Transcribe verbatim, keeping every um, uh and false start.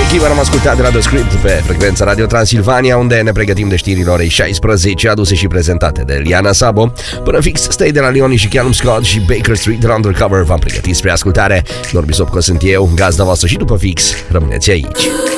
Kim am ascultat de la The Script pe frecvența Radio Transilvania, unde ne pregătim de știrile orei șaisprezece, aduse și prezentate de Liana Sabo. Până fix, Stay de la Leoni și Callum Scott și Baker Street de la Undercover v-am pregătit spre ascultare. Norbi Sopco sunt eu, gazda voastră, și după fix rămâneți aici.